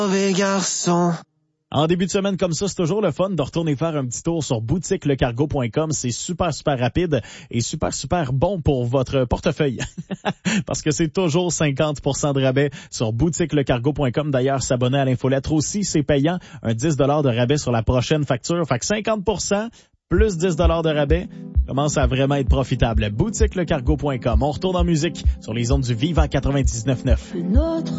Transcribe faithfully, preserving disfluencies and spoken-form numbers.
Mauvais garçon. En début de semaine comme ça, c'est toujours le fun de retourner faire un petit tour sur boutique le cargo point com. C'est super, super rapide et super, super bon pour votre portefeuille. Parce que c'est toujours cinquante pour cent de rabais sur boutique le cargo point com. D'ailleurs, s'abonner à l'infolettre aussi, c'est payant. Un dix dollars de rabais sur la prochaine facture. Fait que cinquante pour cent plus dix dollars de rabais commence à vraiment être profitable. boutique le cargo point com. On retourne en musique sur les ondes du Vivant quatre-vingt-dix-neuf neuf.